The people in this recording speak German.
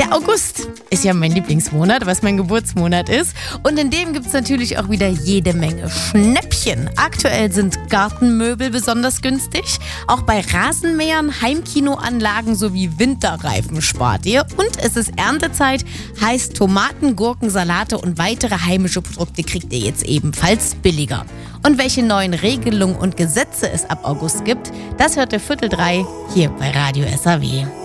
Der August ist ja mein Lieblingsmonat, was mein Geburtsmonat ist. Und in dem gibt es natürlich auch wieder jede Menge Schnäppchen. Aktuell sind Gartenmöbel besonders günstig. Auch bei Rasenmähern, Heimkinoanlagen sowie Winterreifen spart ihr. Und es ist Erntezeit, heißt Tomaten, Gurken, Salate und weitere heimische Produkte kriegt ihr jetzt ebenfalls billiger. Und welche neuen Regelungen und Gesetze es ab August gibt, das hört ihr 2:45 hier bei Radio SAW.